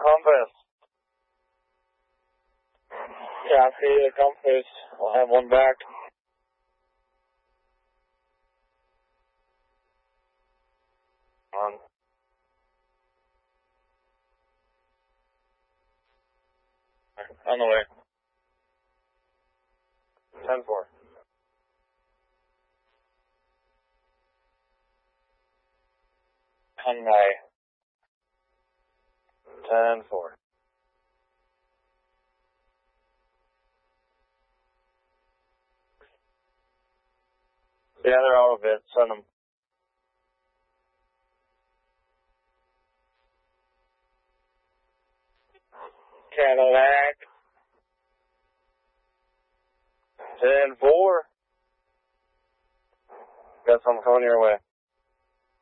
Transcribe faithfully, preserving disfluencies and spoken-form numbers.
compass. Yeah, I see the compass. We'll have one back. On. On the way. ten four. Hyundai. ten four. Yeah, they're all a bit. Send them. Cadillac. ten four. Got some coming your way.